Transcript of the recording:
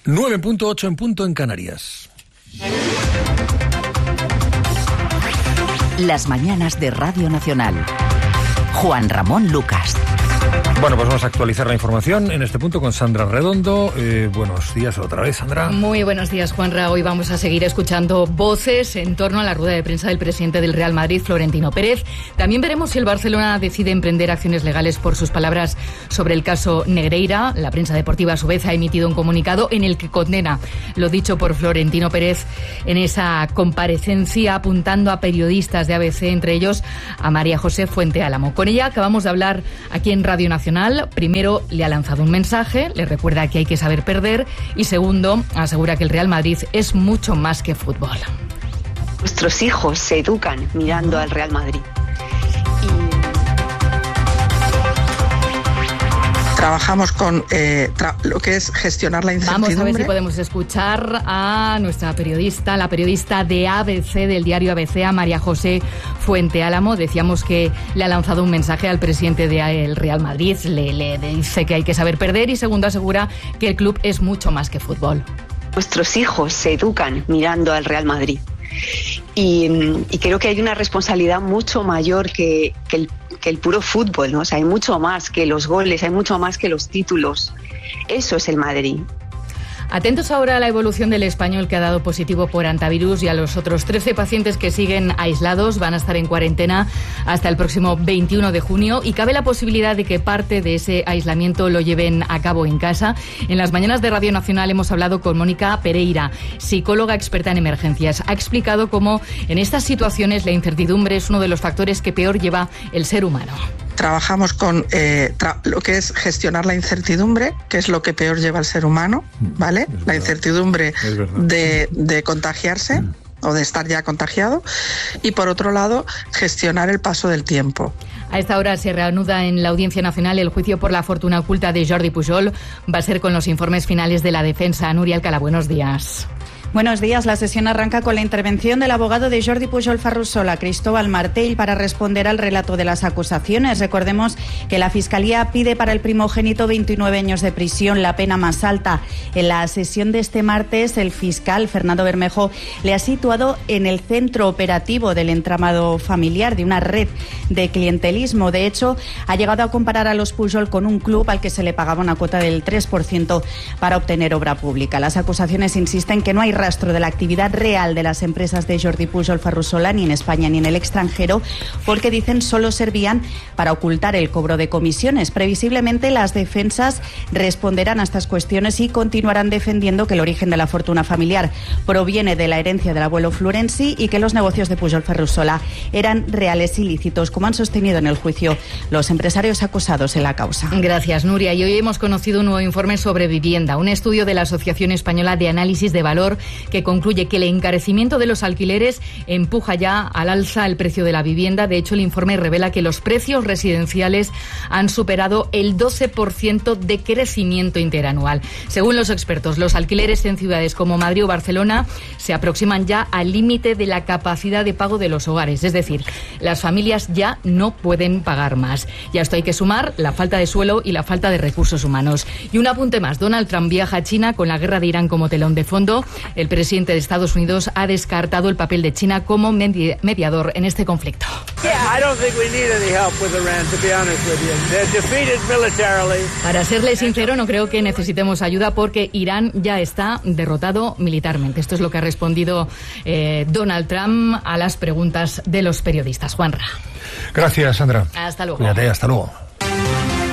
9.8 en punto en Canarias. Las mañanas de Radio Nacional. Juan Ramón Lucas. Bueno, pues vamos a actualizar la información en este punto con Sandra Redondo. Buenos días otra vez, Sandra. Muy buenos días, Juanra. Hoy vamos a seguir escuchando voces en torno a la rueda de prensa del presidente del Real Madrid, Florentino Pérez. También veremos si el Barcelona decide emprender acciones legales por sus palabras sobre el caso Negreira. La prensa deportiva, a su vez, ha emitido un comunicado en el que condena lo dicho por Florentino Pérez en esa comparecencia, apuntando a periodistas de ABC, entre ellos a María José Fuenteálamo. Con ella acabamos de hablar aquí en Radio Nacional. Primero, le ha lanzado un mensaje, le recuerda que hay que saber perder, y segundo, asegura que el Real Madrid es mucho más que fútbol. Nuestros hijos se educan mirando al Real Madrid. Trabajamos con lo que es gestionar la incertidumbre. Vamos a ver si podemos escuchar a nuestra periodista, la periodista de ABC, del diario ABC, a María José Fuenteálamo. Decíamos que le ha lanzado un mensaje al presidente del Real Madrid, le dice que hay que saber perder, y segundo, asegura que el club es mucho más que fútbol. Nuestros hijos se educan mirando al Real Madrid. Y creo que hay una responsabilidad mucho mayor que el puro fútbol, ¿no? O sea, hay mucho más que los goles, hay mucho más que los títulos. Eso es el Madrid. Atentos ahora a la evolución del español, que ha dado positivo por hantavirus, y a los otros 13 pacientes que siguen aislados. Van a estar en cuarentena hasta el próximo 21 de junio y cabe la posibilidad de que parte de ese aislamiento lo lleven a cabo en casa. En las mañanas de Radio Nacional hemos hablado con Mónica Pereira, psicóloga experta en emergencias. Ha explicado cómo en estas situaciones la incertidumbre es uno de los factores que peor lleva el ser humano. Trabajamos con lo que es gestionar la incertidumbre, que es lo que peor lleva el ser humano, ¿vale? La incertidumbre de contagiarse o de estar ya contagiado, y por otro lado, gestionar el paso del tiempo. A esta hora se reanuda en la Audiencia Nacional el juicio por la fortuna oculta de Jordi Pujol. Va a ser con los informes finales de la defensa. Nuria Alcalá, buenos días. Buenos días. La sesión arranca con la intervención del abogado de Jordi Pujol Ferrusola, Cristóbal Martell, para responder al relato de las acusaciones. Recordemos que la Fiscalía pide para el primogénito 29 años de prisión, la pena más alta. En la sesión de este martes, el fiscal Fernando Bermejo le ha situado en el centro operativo del entramado familiar de una red de clientelismo. De hecho, ha llegado a comparar a los Pujol con un club al que se le pagaba una cuota del 3% para obtener obra pública. Las acusaciones insisten que no hay rastro de la actividad real de las empresas de Jordi Pujol Ferrusola, ni en España ni en el extranjero, porque dicen solo servían para ocultar el cobro de comisiones. Previsiblemente, las defensas responderán a estas cuestiones y continuarán defendiendo que el origen de la fortuna familiar proviene de la herencia del abuelo Florenzi y que los negocios de Pujol Ferrusola eran reales y lícitos, como han sostenido en el juicio los empresarios acusados en la causa. Gracias, Nuria. Y hoy hemos conocido un nuevo informe sobre vivienda, un estudio de la Asociación Española de Análisis de Valor, que concluye que el encarecimiento de los alquileres empuja ya al alza el precio de la vivienda. De hecho, el informe revela que los precios residenciales han superado el 12% de crecimiento interanual. Según los expertos, los alquileres en ciudades como Madrid o Barcelona se aproximan ya al límite de la capacidad de pago de los hogares. Es decir, las familias ya no pueden pagar más. Y a esto hay que sumar la falta de suelo y la falta de recursos humanos. Y un apunte más. Donald Trump viaja a China con la guerra de Irán como telón de fondo. El presidente de Estados Unidos ha descartado el papel de China como mediador en este conflicto. Para serle sincero, no creo que necesitemos ayuda porque Irán ya está derrotado militarmente. Esto es lo que ha respondido Donald Trump a las preguntas de los periodistas. Juanra. Gracias, Sandra. Hasta luego. Cuídate, hasta luego.